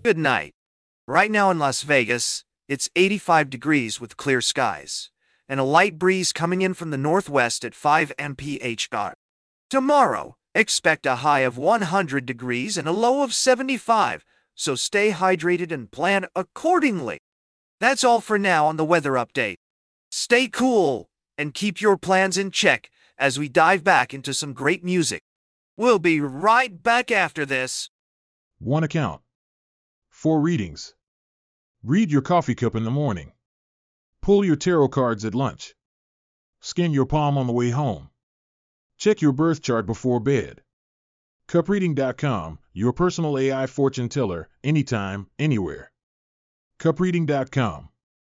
Good night. Right now in Las Vegas, it's 85 degrees with clear skies, and a light breeze coming in from the northwest at 5 mph. Tomorrow, expect a high of 100 degrees and a low of 75, so stay hydrated and plan accordingly. That's all for now on the weather update. Stay cool and keep your plans in check as we dive back into some great music. We'll be right back after this. 1 account. 4 readings. Read your coffee cup in the morning. Pull your tarot cards at lunch. Scan your palm on the way home. Check your birth chart before bed. CupReading.com, your personal AI fortune teller, anytime, anywhere. CupReading.com.